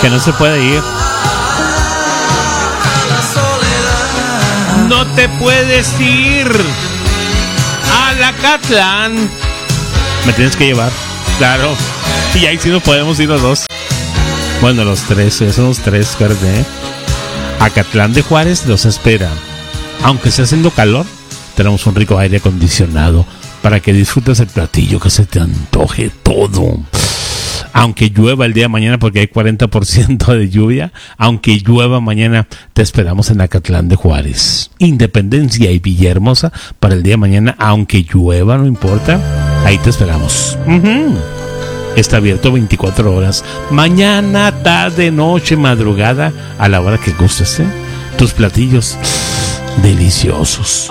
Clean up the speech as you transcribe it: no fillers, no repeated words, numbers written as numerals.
que no se puede ir. No te puedes ir a Acatlán. Me tienes que llevar, claro. Y ahí sí nos podemos ir los dos. Bueno, los tres, ya somos tres, acuérdate, ¿eh? Acatlán de Juárez los espera. Aunque esté haciendo calor, tenemos un rico aire acondicionado para que disfrutes el platillo, que se te antoje todo. Aunque llueva el día de mañana, porque hay 40% de lluvia, aunque llueva mañana, te esperamos en Acatlán de Juárez. Independencia y Villahermosa para el día de mañana, aunque llueva, no importa, ahí te esperamos. Está abierto 24 horas, mañana, tarde, noche, madrugada, a la hora que gustes, ¿eh? Tus platillos deliciosos.